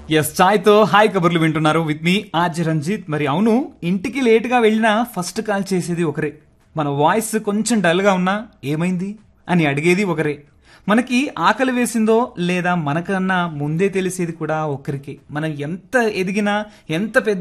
Yes ఛాయ్తో hi కబుర్లు వింటున్నారు with me RJ Ranjith. మరి అవును, ఇంటికి లేటుగా వెళ్ళినా ఫస్ట్ కాల్ చేసేది ఒకరే. మన వాయిస్ కొంచెం డల్గా ఉన్నా ఏమైంది అని అడిగేది ఒకరే. మనకి ఆకలి వేసిందో లేదా మనకన్నా ముందే తెలిసేది కూడా ఒక్కరికి. మనం ఎంత ఎదిగినా ఎంత పెద్ద